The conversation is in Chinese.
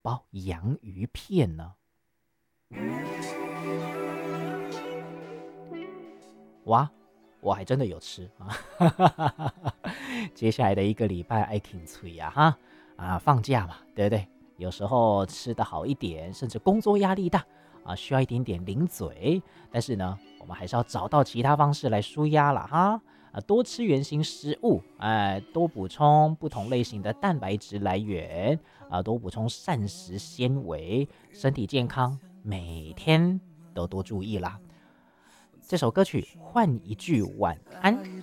包洋芋片呢？哇，我还真的有吃啊！接下来的一个礼拜爱挺催呀哈放假嘛，对不对？有时候吃的好一点，甚至工作压力大需要一点点零嘴，但是呢，我们还是要找到其他方式来舒压了哈多吃原形食物，多补充不同类型的蛋白质来源多补充膳食纤维，身体健康，每天都多注意啦。这首歌曲换一句晚安。